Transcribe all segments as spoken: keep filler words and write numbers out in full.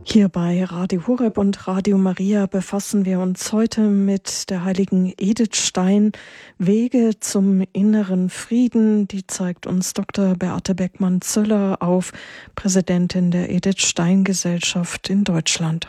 Hier bei Radio Horeb und Radio Maria befassen wir uns heute mit der heiligen Edith Stein. Wege zum inneren Frieden, die zeigt uns Doktor Beate Beckmann-Zöller auf, Präsidentin der Edith Stein Gesellschaft in Deutschland.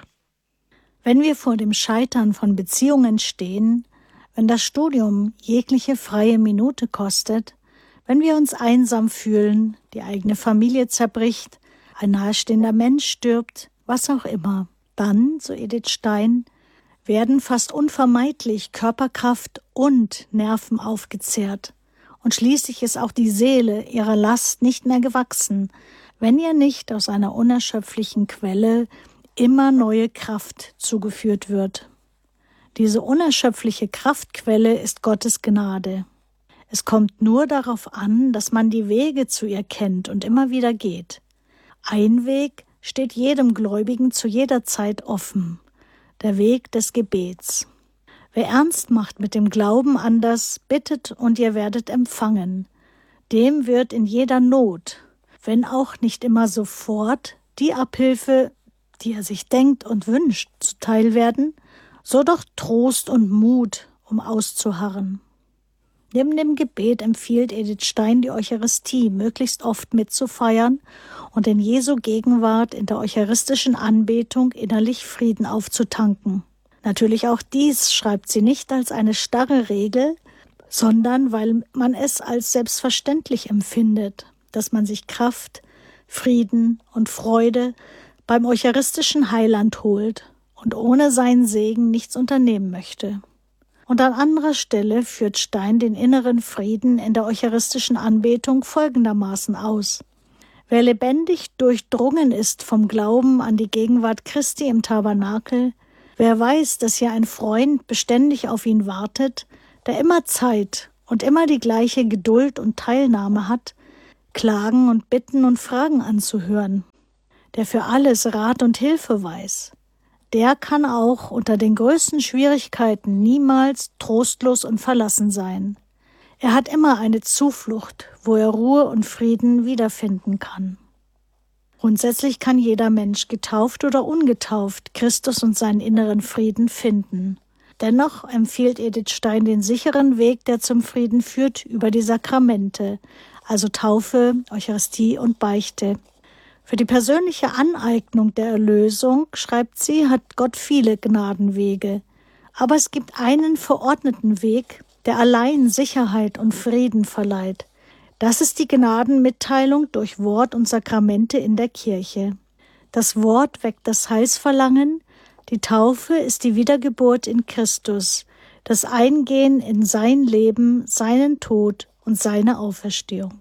Wenn wir vor dem Scheitern von Beziehungen stehen, wenn das Studium jegliche freie Minute kostet, wenn wir uns einsam fühlen, die eigene Familie zerbricht, ein nahestehender Mensch stirbt, was auch immer, dann, so Edith Stein, werden fast unvermeidlich Körperkraft und Nerven aufgezehrt. Und schließlich ist auch die Seele ihrer Last nicht mehr gewachsen, wenn ihr nicht aus einer unerschöpflichen Quelle immer neue Kraft zugeführt wird. Diese unerschöpfliche Kraftquelle ist Gottes Gnade. Es kommt nur darauf an, dass man die Wege zu ihr kennt und immer wieder geht. Ein Weg steht jedem Gläubigen zu jeder Zeit offen, der Weg des Gebets. Wer ernst macht mit dem Glauben an das bittet und ihr werdet empfangen, dem wird in jeder Not, wenn auch nicht immer sofort, die Abhilfe, die er sich denkt und wünscht, zuteil werden, so doch Trost und Mut, um auszuharren. Neben dem Gebet empfiehlt Edith Stein, die Eucharistie möglichst oft mitzufeiern und in Jesu Gegenwart in der eucharistischen Anbetung innerlich Frieden aufzutanken. Natürlich auch dies schreibt sie nicht als eine starre Regel, sondern weil man es als selbstverständlich empfindet, dass man sich Kraft, Frieden und Freude beim eucharistischen Heiland holt und ohne seinen Segen nichts unternehmen möchte. Und an anderer Stelle führt Stein den inneren Frieden in der eucharistischen Anbetung folgendermaßen aus. Wer lebendig durchdrungen ist vom Glauben an die Gegenwart Christi im Tabernakel, wer weiß, dass hier ein Freund beständig auf ihn wartet, der immer Zeit und immer die gleiche Geduld und Teilnahme hat, Klagen und Bitten und Fragen anzuhören, der für alles Rat und Hilfe weiß, der kann auch unter den größten Schwierigkeiten niemals trostlos und verlassen sein. Er hat immer eine Zuflucht, wo er Ruhe und Frieden wiederfinden kann. Grundsätzlich kann jeder Mensch, getauft oder ungetauft, Christus und seinen inneren Frieden finden. Dennoch empfiehlt Edith Stein den sicheren Weg, der zum Frieden führt, über die Sakramente, also Taufe, Eucharistie und Beichte. Für die persönliche Aneignung der Erlösung, schreibt sie, hat Gott viele Gnadenwege. Aber es gibt einen verordneten Weg, der allein Sicherheit und Frieden verleiht. Das ist die Gnadenmitteilung durch Wort und Sakramente in der Kirche. Das Wort weckt das Heilsverlangen, die Taufe ist die Wiedergeburt in Christus, das Eingehen in sein Leben, seinen Tod und seine Auferstehung.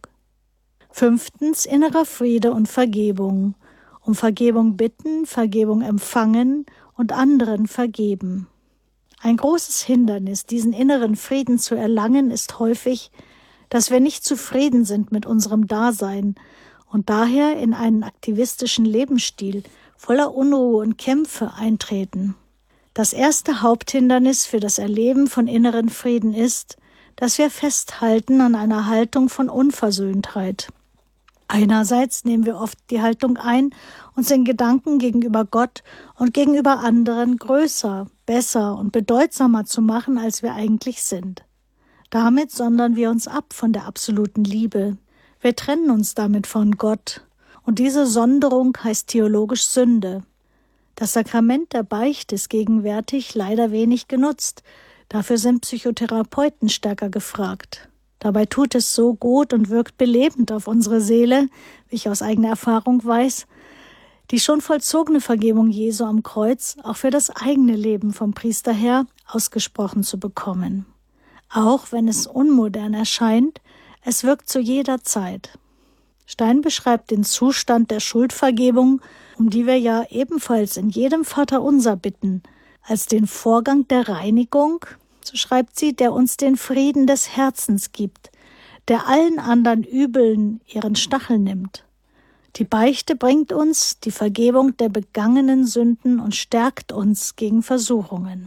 Fünftens, innerer Friede und Vergebung. Um Vergebung bitten, Vergebung empfangen und anderen vergeben. Ein großes Hindernis, diesen inneren Frieden zu erlangen, ist häufig, dass wir nicht zufrieden sind mit unserem Dasein und daher in einen aktivistischen Lebensstil voller Unruhe und Kämpfe eintreten. Das erste Haupthindernis für das Erleben von inneren Frieden ist, dass wir festhalten an einer Haltung von Unversöhntheit. Einerseits nehmen wir oft die Haltung ein, uns in Gedanken gegenüber Gott und gegenüber anderen größer, besser und bedeutsamer zu machen, als wir eigentlich sind. Damit sondern wir uns ab von der absoluten Liebe. Wir trennen uns damit von Gott. Und diese Sonderung heißt theologisch Sünde. Das Sakrament der Beichte ist gegenwärtig leider wenig genutzt. Dafür sind Psychotherapeuten stärker gefragt. Dabei tut es so gut und wirkt belebend auf unsere Seele, wie ich aus eigener Erfahrung weiß, die schon vollzogene Vergebung Jesu am Kreuz auch für das eigene Leben vom Priester her ausgesprochen zu bekommen. Auch wenn es unmodern erscheint, es wirkt zu jeder Zeit. Stein beschreibt den Zustand der Schuldvergebung, um die wir ja ebenfalls in jedem Vaterunser bitten, als den Vorgang der Reinigung, so schreibt sie, der uns den Frieden des Herzens gibt, der allen anderen Übeln ihren Stachel nimmt. Die Beichte bringt uns die Vergebung der begangenen Sünden und stärkt uns gegen Versuchungen.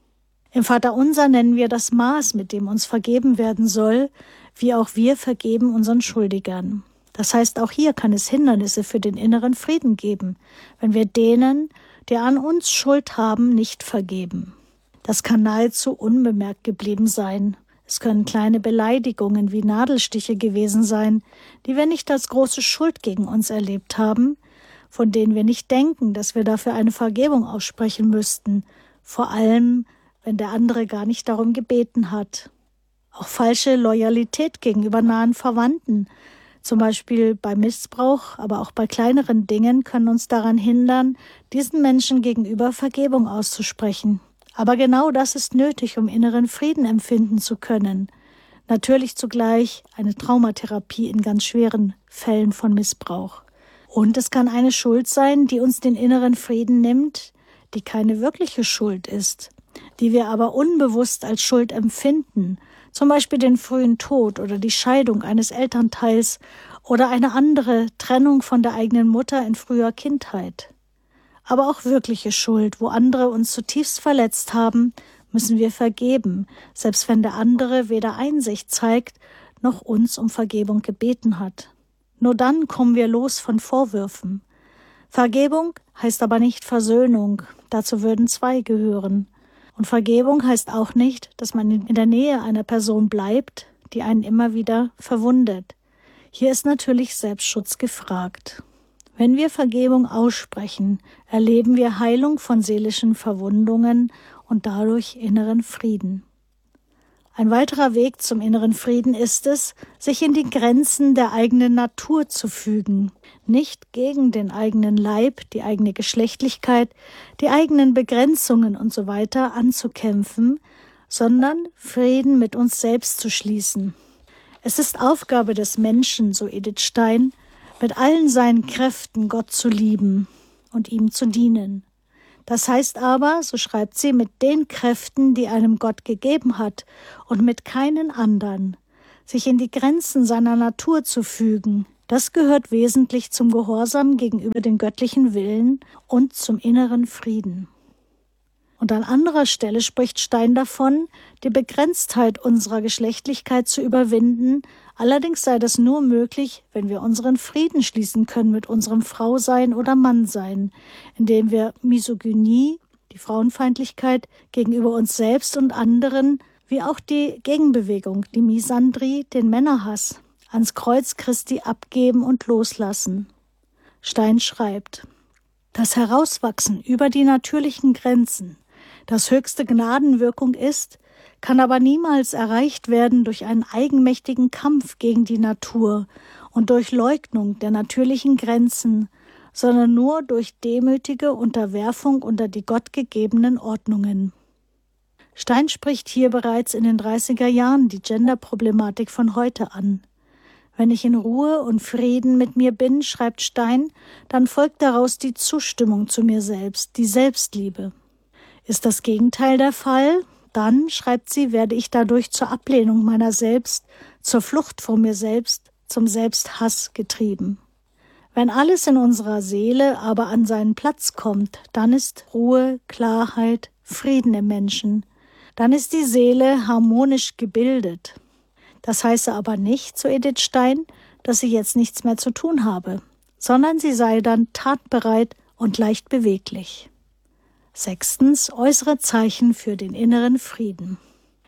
Im Vaterunser nennen wir das Maß, mit dem uns vergeben werden soll, wie auch wir vergeben unseren Schuldigern. Das heißt, auch hier kann es Hindernisse für den inneren Frieden geben, wenn wir denen, die an uns Schuld haben, nicht vergeben. Das kann nahezu unbemerkt geblieben sein. Es können kleine Beleidigungen wie Nadelstiche gewesen sein, die wir nicht als große Schuld gegen uns erlebt haben, von denen wir nicht denken, dass wir dafür eine Vergebung aussprechen müssten, vor allem, wenn der andere gar nicht darum gebeten hat. Auch falsche Loyalität gegenüber nahen Verwandten, zum Beispiel bei Missbrauch, aber auch bei kleineren Dingen, können uns daran hindern, diesen Menschen gegenüber Vergebung auszusprechen. Aber genau das ist nötig, um inneren Frieden empfinden zu können. Natürlich zugleich eine Traumatherapie in ganz schweren Fällen von Missbrauch. Und es kann eine Schuld sein, die uns den inneren Frieden nimmt, die keine wirkliche Schuld ist, die wir aber unbewusst als Schuld empfinden, zum Beispiel den frühen Tod oder die Scheidung eines Elternteils oder eine andere Trennung von der eigenen Mutter in früher Kindheit. Aber auch wirkliche Schuld, wo andere uns zutiefst verletzt haben, müssen wir vergeben, selbst wenn der andere weder Einsicht zeigt, noch uns um Vergebung gebeten hat. Nur dann kommen wir los von Vorwürfen. Vergebung heißt aber nicht Versöhnung, dazu würden zwei gehören. Und Vergebung heißt auch nicht, dass man in der Nähe einer Person bleibt, die einen immer wieder verwundet. Hier ist natürlich Selbstschutz gefragt. Wenn wir Vergebung aussprechen, erleben wir Heilung von seelischen Verwundungen und dadurch inneren Frieden. Ein weiterer Weg zum inneren Frieden ist es, sich in die Grenzen der eigenen Natur zu fügen, nicht gegen den eigenen Leib, die eigene Geschlechtlichkeit, die eigenen Begrenzungen und so weiter anzukämpfen, sondern Frieden mit uns selbst zu schließen. Es ist Aufgabe des Menschen, so Edith Stein, mit allen seinen Kräften Gott zu lieben und ihm zu dienen. Das heißt aber, so schreibt sie, mit den Kräften, die einem Gott gegeben hat und mit keinen anderen, sich in die Grenzen seiner Natur zu fügen, das gehört wesentlich zum Gehorsam gegenüber dem göttlichen Willen und zum inneren Frieden. Und an anderer Stelle spricht Stein davon, die Begrenztheit unserer Geschlechtlichkeit zu überwinden. Allerdings sei das nur möglich, wenn wir unseren Frieden schließen können mit unserem Frausein oder Mannsein, indem wir Misogynie, die Frauenfeindlichkeit gegenüber uns selbst und anderen, wie auch die Gegenbewegung, die Misandrie, den Männerhass, ans Kreuz Christi abgeben und loslassen. Stein schreibt: Das Herauswachsen über die natürlichen Grenzen, das höchste Gnadenwirkung ist, kann aber niemals erreicht werden durch einen eigenmächtigen Kampf gegen die Natur und durch Leugnung der natürlichen Grenzen, sondern nur durch demütige Unterwerfung unter die gottgegebenen Ordnungen. Stein spricht hier bereits in den dreißiger Jahren die Genderproblematik von heute an. Wenn ich in Ruhe und Frieden mit mir bin, schreibt Stein, dann folgt daraus die Zustimmung zu mir selbst, die Selbstliebe. Ist das Gegenteil der Fall, dann, schreibt sie, werde ich dadurch zur Ablehnung meiner selbst, zur Flucht vor mir selbst, zum Selbsthass getrieben. Wenn alles in unserer Seele aber an seinen Platz kommt, dann ist Ruhe, Klarheit, Frieden im Menschen. Dann ist die Seele harmonisch gebildet. Das heiße aber nicht, so Edith Stein, dass sie jetzt nichts mehr zu tun habe, sondern sie sei dann tatbereit und leicht beweglich. Sechstens, äußere Zeichen für den inneren Frieden.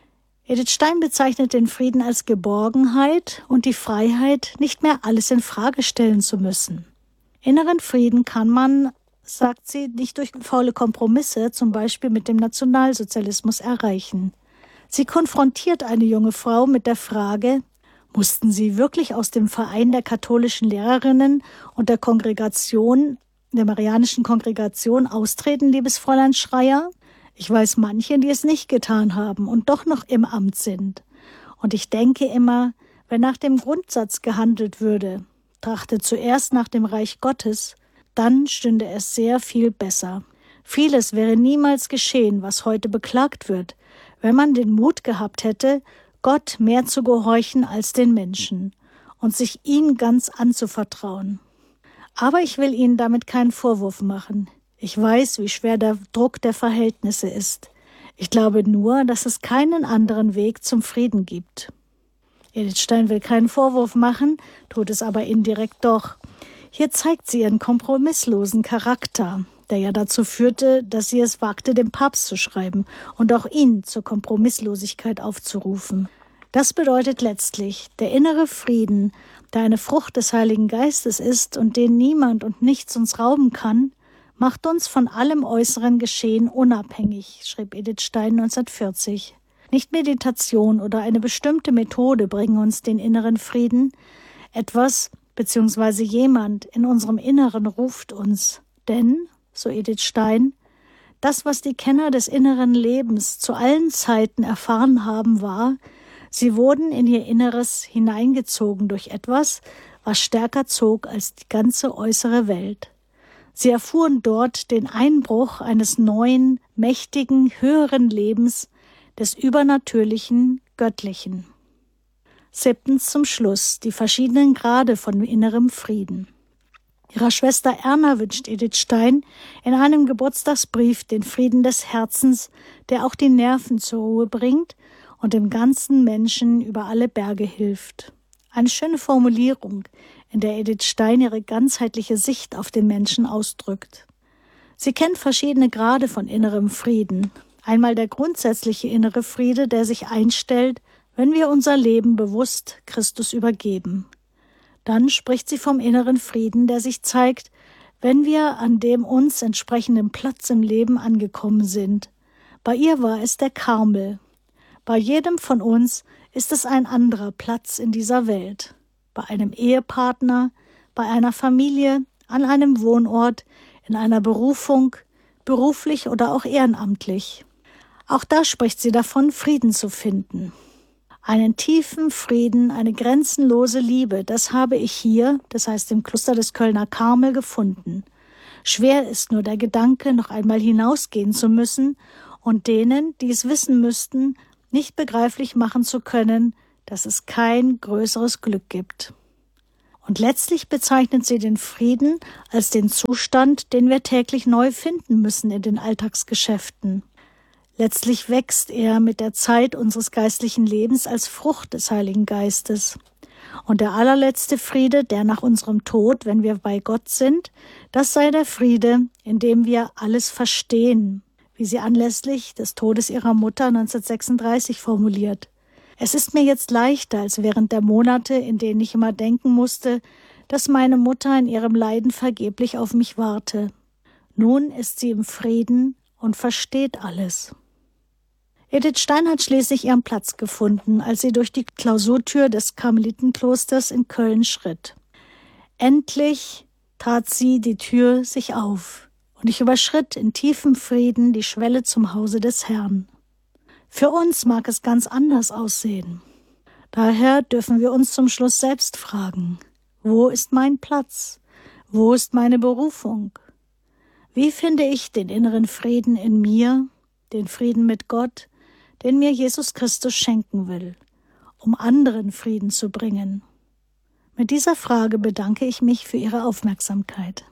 Edith Stein bezeichnet den Frieden als Geborgenheit und die Freiheit, nicht mehr alles in Frage stellen zu müssen. Inneren Frieden kann man, sagt sie, nicht durch faule Kompromisse, zum Beispiel mit dem Nationalsozialismus, erreichen. Sie konfrontiert eine junge Frau mit der Frage: Mussten Sie wirklich aus dem Verein der katholischen Lehrerinnen und der Kongregation, der Marianischen Kongregation austreten, liebes Fräulein Schreier? Ich weiß manche, die es nicht getan haben und doch noch im Amt sind. Und ich denke immer, wenn nach dem Grundsatz gehandelt würde, trachte zuerst nach dem Reich Gottes, dann stünde es sehr viel besser. Vieles wäre niemals geschehen, was heute beklagt wird, wenn man den Mut gehabt hätte, Gott mehr zu gehorchen als den Menschen und sich ihm ganz anzuvertrauen. Aber ich will Ihnen damit keinen Vorwurf machen. Ich weiß, wie schwer der Druck der Verhältnisse ist. Ich glaube nur, dass es keinen anderen Weg zum Frieden gibt. Edith Stein will keinen Vorwurf machen, tut es aber indirekt doch. Hier zeigt sie ihren kompromisslosen Charakter, der ja dazu führte, dass sie es wagte, dem Papst zu schreiben und auch ihn zur Kompromisslosigkeit aufzurufen. Das bedeutet letztlich, der innere Frieden, der eine Frucht des Heiligen Geistes ist und den niemand und nichts uns rauben kann, macht uns von allem äußeren Geschehen unabhängig, schrieb Edith Stein neunzehnhundertvierzig. Nicht Meditation oder eine bestimmte Methode bringen uns den inneren Frieden. Etwas bzw. jemand in unserem Inneren ruft uns. Denn, so Edith Stein, das, was die Kenner des inneren Lebens zu allen Zeiten erfahren haben, war, sie wurden in ihr Inneres hineingezogen durch etwas, was stärker zog als die ganze äußere Welt. Sie erfuhren dort den Einbruch eines neuen, mächtigen, höheren Lebens, des übernatürlichen, göttlichen. Siebtens zum Schluss die verschiedenen Grade von innerem Frieden. Ihrer Schwester Erna wünscht Edith Stein in einem Geburtstagsbrief den Frieden des Herzens, der auch die Nerven zur Ruhe bringt und dem ganzen Menschen über alle Berge hilft. Eine schöne Formulierung, in der Edith Stein ihre ganzheitliche Sicht auf den Menschen ausdrückt. Sie kennt verschiedene Grade von innerem Frieden. Einmal der grundsätzliche innere Friede, der sich einstellt, wenn wir unser Leben bewusst Christus übergeben. Dann spricht sie vom inneren Frieden, der sich zeigt, wenn wir an dem uns entsprechenden Platz im Leben angekommen sind. Bei ihr war es der Karmel. Bei jedem von uns ist es ein anderer Platz in dieser Welt. Bei einem Ehepartner, bei einer Familie, an einem Wohnort, in einer Berufung, beruflich oder auch ehrenamtlich. Auch da spricht sie davon, Frieden zu finden. Einen tiefen Frieden, eine grenzenlose Liebe, das habe ich hier, das heißt im Kloster des Kölner Karmel, gefunden. Schwer ist nur der Gedanke, noch einmal hinausgehen zu müssen und denen, die es wissen müssten, nicht begreiflich machen zu können, dass es kein größeres Glück gibt. Und letztlich bezeichnet sie den Frieden als den Zustand, den wir täglich neu finden müssen in den Alltagsgeschäften. Letztlich wächst er mit der Zeit unseres geistlichen Lebens als Frucht des Heiligen Geistes. Und der allerletzte Friede, der nach unserem Tod, wenn wir bei Gott sind, das sei der Friede, in dem wir alles verstehen, wie sie anlässlich des Todes ihrer Mutter neunzehnhundertsechsunddreißig formuliert. Es ist mir jetzt leichter als während der Monate, in denen ich immer denken musste, dass meine Mutter in ihrem Leiden vergeblich auf mich warte. Nun ist sie im Frieden und versteht alles. Edith Stein hat schließlich ihren Platz gefunden, als sie durch die Klausurtür des Karmelitenklosters in Köln schritt. Endlich tat sie die Tür sich auf, und ich überschritt in tiefem Frieden die Schwelle zum Hause des Herrn. Für uns mag es ganz anders aussehen. Daher dürfen wir uns zum Schluss selbst fragen, wo ist mein Platz? Wo ist meine Berufung? Wie finde ich den inneren Frieden in mir, den Frieden mit Gott, den mir Jesus Christus schenken will, um anderen Frieden zu bringen? Mit dieser Frage bedanke ich mich für Ihre Aufmerksamkeit.